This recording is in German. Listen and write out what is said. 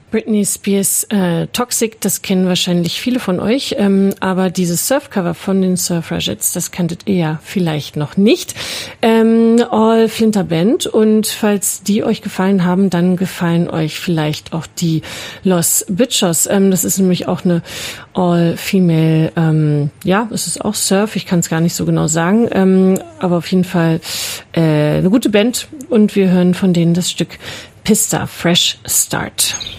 Britney Spears Toxic, das kennen wahrscheinlich viele von euch, aber dieses Surfcover von den Surfragettes, das kanntet ihr ja vielleicht noch nicht. All Flinter Band, und falls die euch gefallen haben, dann gefallen euch vielleicht auch die Los Bitchos. Das ist nämlich auch eine All-Female, es ist auch Surf, ich kann es gar nicht so genau sagen, aber auf jeden Fall eine gute Band, und wir hören von denen das Stück Pista Fresh Start.